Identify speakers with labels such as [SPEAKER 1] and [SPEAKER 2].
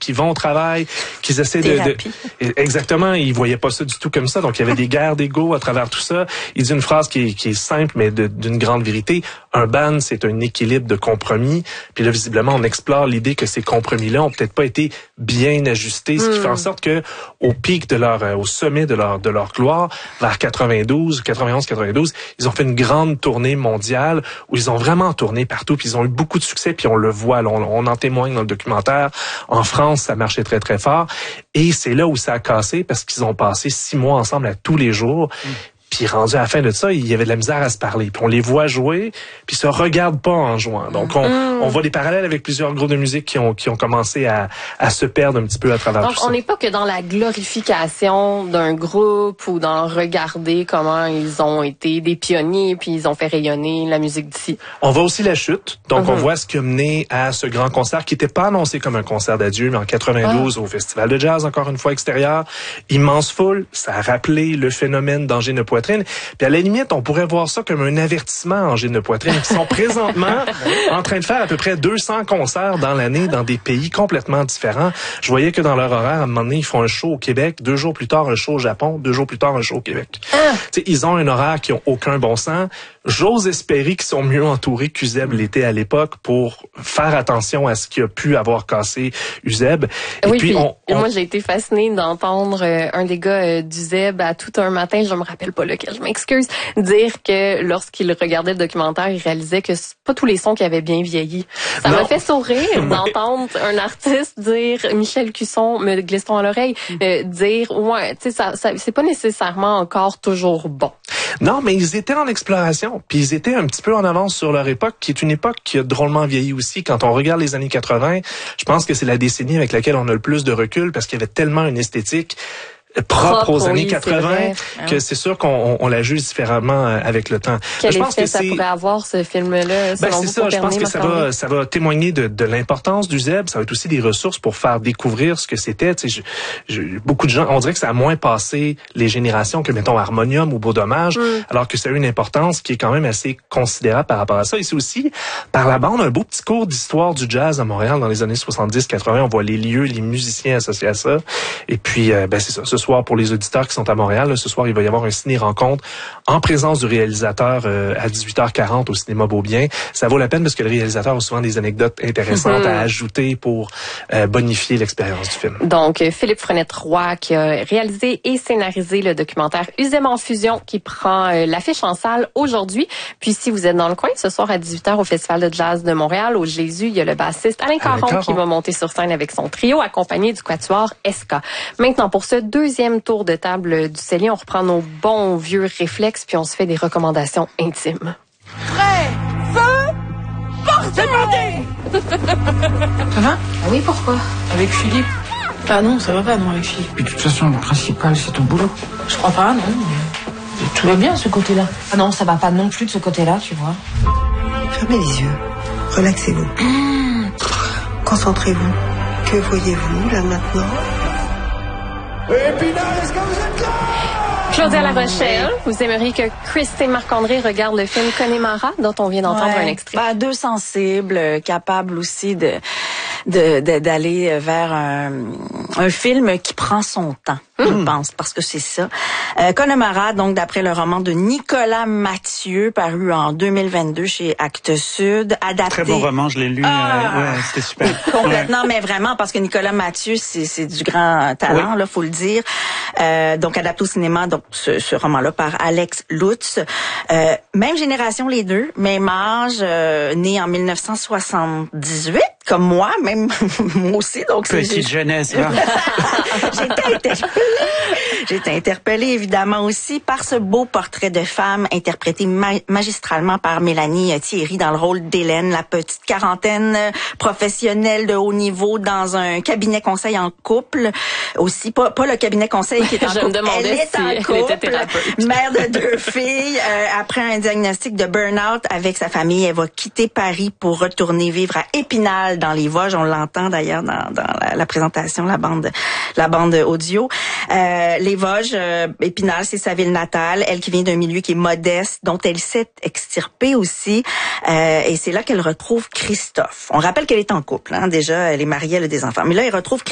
[SPEAKER 1] qui vont au travail, qu'ils essaient de... Exactement, ils voyaient pas ça du tout comme ça. Donc, il y avait des guerres d'ego à travers tout ça. Il dit une phrase qui est simple, mais d'une grande vérité. Un band, c'est un équilibre de compromis. Puis là, visiblement, on explore l'idée que ces compromis-là ont peut-être pas été bien ajustés, ce qui fait en sorte que au pic de au sommet de leur gloire, vers 91, 92, ils ont fait une grande tournée mondiale où ils ont vraiment tourné partout, puis ils ont eu beaucoup de succès, puis on le voit, là, on en témoigne dans le documentaire. En France, ça marchait très, très fort. Et c'est là où ça a cassé, parce qu'ils ont passé 6 mois ensemble à tous les jours. Puis rendu à la fin de ça, il y avait de la misère à se parler. Puis on les voit jouer, puis ils se regardent pas en jouant. Donc on voit des parallèles avec plusieurs groupes de musique qui ont commencé à se perdre un petit peu à travers tout ça.
[SPEAKER 2] Donc on n'est pas que dans la glorification d'un groupe ou dans regarder comment ils ont été des pionniers puis ils ont fait rayonner la musique d'ici.
[SPEAKER 1] On voit aussi la chute. Donc on voit ce qui a mené à ce grand concert qui n'était pas annoncé comme un concert d'adieu, mais en 92 au Festival de Jazz, encore une fois extérieur. Immense foule. Ça a rappelé le phénomène d'angine de poitrine. Puis à la limite, on pourrait voir ça comme un avertissement en angine de poitrine qui sont présentement en train de faire à peu près 200 concerts dans l'année dans des pays complètement différents. Je voyais que dans leur horaire, à un moment donné, ils font un show au Québec, 2 jours plus tard un show au Japon, 2 jours plus tard un show au Québec. Ils ont un horaire qui n'a aucun bon sens. J'ose espérer qu'ils sont mieux entourés qu'Uzeb l'était à l'époque pour faire attention à ce qui a pu avoir cassé Uzeb.
[SPEAKER 2] Et puis moi, j'ai été fascinée d'entendre un des gars d'Uzeb à tout un matin, je me rappelle pas lequel, je m'excuse, dire que lorsqu'il regardait le documentaire, il réalisait que c'est pas tous les sons qui avaient bien vieilli. Ça m'a fait sourire d'entendre un artiste dire, Michel Cusson, me glisse-t-on à l'oreille, dire, ouais, tu sais, ça c'est pas nécessairement encore toujours bon.
[SPEAKER 1] Non, mais ils étaient en exploration, puis ils étaient un petit peu en avance sur leur époque, qui est une époque qui a drôlement vieilli aussi. Quand on regarde les années 80, je pense que c'est la décennie avec laquelle on a le plus de recul, parce qu'il y avait tellement une esthétique propre aux années 80 que c'est sûr qu'on la juge différemment avec le temps.
[SPEAKER 2] Quel effet ça pourrait avoir, ce film-là, selon vous,
[SPEAKER 1] ça, je pense que ça va témoigner de l'importance d'Uzeb. Ça va être aussi des ressources pour faire découvrir ce que c'était. Tu sais, beaucoup de gens, on dirait que ça a moins passé les générations que, mettons, Harmonium ou Beau Dommage, alors que ça a eu une importance qui est quand même assez considérable par rapport à ça. Et c'est aussi, par la bande, un beau petit cours d'histoire du jazz à Montréal dans les années 70-80. On voit les lieux, les musiciens associés à ça. Et puis, c'est ça. Ce soir, pour les auditeurs qui sont à Montréal, là, ce soir, il va y avoir un ciné-rencontre en présence du réalisateur à 18h40 au cinéma Beaubien. Ça vaut la peine parce que le réalisateur a souvent des anecdotes intéressantes à ajouter pour bonifier l'expérience du film.
[SPEAKER 2] Donc, Philippe Frenette-Roy qui a réalisé et scénarisé le documentaire Uzeb en fusion qui prend l'affiche en salle aujourd'hui. Puis si vous êtes dans le coin, ce soir à 18h au Festival de Jazz de Montréal, au Jésus, il y a le bassiste Alain Caron qui va monter sur scène avec son trio accompagné du quatuor Esca. Maintenant, pour ce deuxième tour de table du Cellier, on reprend nos bons vieux réflexes puis on se fait des recommandations intimes.
[SPEAKER 3] Prêt, feu, c'est parti.
[SPEAKER 4] Ça va? Ah oui, pourquoi? Avec Philippe? Ah non, ça va pas, non, avec Philippe.
[SPEAKER 5] Puis de toute façon, le principal, c'est ton boulot.
[SPEAKER 4] Je crois pas, non. Tout va bien, de ce côté-là. Ah non, ça va pas non plus de ce côté-là, tu vois.
[SPEAKER 6] Fermez les yeux. Relaxez-vous. Concentrez-vous. Que voyez-vous, là, maintenant?
[SPEAKER 3] Épinal, est-ce que vous êtes là?
[SPEAKER 2] Claudia La Rochelle, vous aimeriez que Chris et Marc-André regardent le film Connemara, dont on vient d'entendre un extrait.
[SPEAKER 7] Deux sensibles, capables aussi d'aller vers un film qui prend son temps, je pense, parce que c'est ça. Connemara, donc d'après le roman de Nicolas Mathieu, paru en 2022 chez Actes Sud, adapté.
[SPEAKER 5] Très bon roman, je l'ai lu. C'était super.
[SPEAKER 7] Complètement, mais vraiment parce que Nicolas Mathieu, c'est du grand talent, là, faut le dire. Donc adapté au cinéma, donc ce roman-là par Alex Lutz. Même génération les deux, même âge, né en 1978. Comme moi, même moi aussi. Donc
[SPEAKER 5] petite jeunesse, là.
[SPEAKER 7] J'ai été interpellée évidemment aussi par ce beau portrait de femme interprété magistralement par Mélanie Thierry dans le rôle d'Hélène, la petite quarantaine professionnelle de haut niveau dans un cabinet conseil en couple. Aussi, pas le cabinet conseil qui est en couple.
[SPEAKER 2] Je me demandais
[SPEAKER 7] elle est en couple,
[SPEAKER 2] était thérapeute.
[SPEAKER 7] Mère de 2 filles. Après un diagnostic de burn-out avec sa famille, elle va quitter Paris pour retourner vivre à Épinal dans les Vosges. On l'entend d'ailleurs dans la présentation, la bande audio. Les Vosges, Épinal, c'est sa ville natale. Elle qui vient d'un milieu qui est modeste, dont elle s'est extirpée aussi. Et c'est là qu'elle retrouve Christophe. On rappelle qu'elle est en couple, hein. Déjà, elle est mariée, elle a des enfants. Mais là, elle retrouve